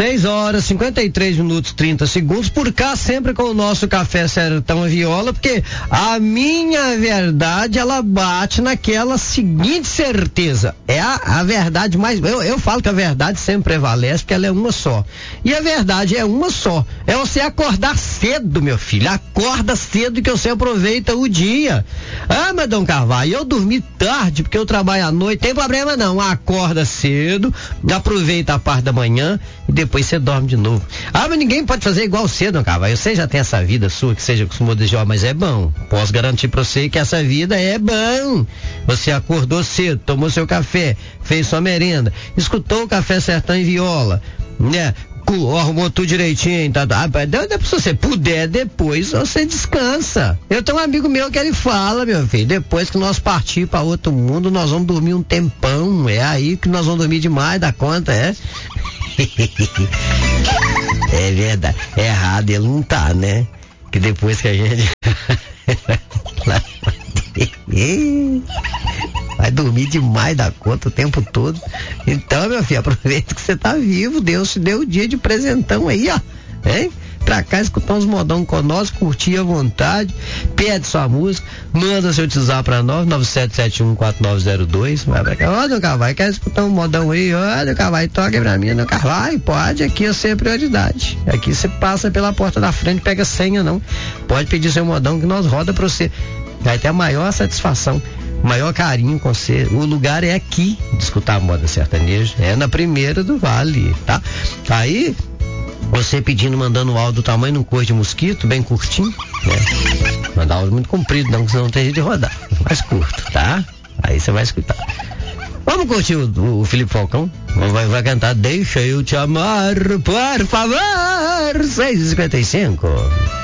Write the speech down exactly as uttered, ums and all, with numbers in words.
seis horas, cinquenta e três minutos, trinta segundos, por cá sempre com o nosso Café Sertão Viola, porque a minha verdade, ela bate naquela seguinte certeza, é a, a verdade mais, eu, eu falo que a verdade sempre prevalece, porque ela é uma só, e a verdade é uma só, é você acordar cedo, meu filho, acorda cedo que você aproveita o dia. Ah, mas Dom Carvalho, eu dormi tarde porque eu trabalho à noite, tem problema não, acorda cedo, aproveita a parte da manhã e depois você dorme de novo. Ah, mas ninguém pode fazer igual cedo, Dom Carvalho, você já tem essa vida sua que seja acostumado de jogar, mas é bom, posso garantir pra você que essa vida é bom. Você acordou cedo, tomou seu café, fez sua merenda, escutou o Café Sertão e Viola, né? Arrumou tudo direitinho, tá, tá. Se você puder, depois você descansa. Eu tenho um amigo meu que ele fala, meu filho, depois que nós partir para outro mundo, nós vamos dormir um tempão, é aí que nós vamos dormir demais da conta, é? É verdade, é errado ele não tá, né? Que depois que a gente vai dormir demais da conta o tempo todo. Então, meu filho, aproveita que você tá vivo. Deus te deu o dia de presentão aí, ó. Hein? Pra cá escutar uns modão com nós, curtir à vontade, pede sua música, manda seu WhatsApp pra nós, nove sete sete um quatro nove zero dois. Vai pra cá, ó, Dom Carvalho, quer escutar um modão aí? Ó, Dom Carvalho, toca pra mim, Dom Carvalho, pode, aqui eu sei a prioridade. Aqui você passa pela porta da frente, pega senha, não. Pode pedir seu modão que nós roda pra você. Vai ter a maior satisfação, maior carinho com você. O lugar é aqui de escutar a moda sertaneja, é na Primeira do Vale, tá? Aí, você pedindo, mandando o áudio do tamanho de um coice de mosquito, bem curtinho, né? Mandar áudio muito comprido, não, que senão não tem jeito de rodar. Mais curto, tá? Aí você vai escutar. Vamos curtir o, o Felipe Falcão? Vai, vai cantar Deixa Eu Te Amar, por favor, seis e cinquenta e cinco.